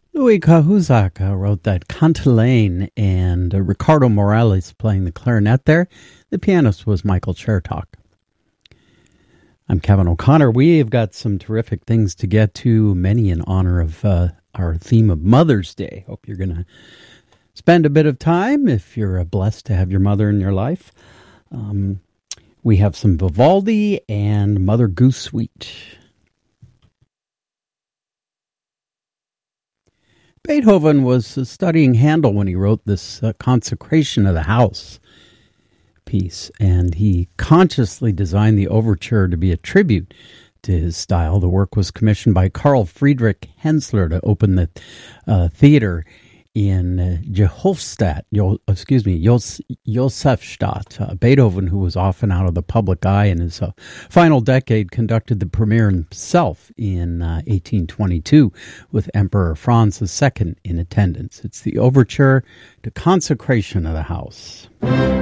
Louis Cahuzac wrote that Cantilene, and Ricardo Morales playing the clarinet there. The pianist was Michael Chertok. I'm Kevin O'Connor. We've got some terrific things to get to, many in honor of our theme of Mother's Day. Hope you're going to spend a bit of time if you're blessed to have your mother in your life. We have some Vivaldi and Mother Goose Suite. Beethoven was studying Handel when he wrote this Consecration of the House piece, and he consciously designed the overture to be a tribute to his style. The work was commissioned by Carl Friedrich Hensler to open the theater in Josefstadt. Beethoven, who was often out of the public eye in his final decade, conducted the premiere himself in 1822 with Emperor Franz II in attendance. It's the overture to Consecration of the House.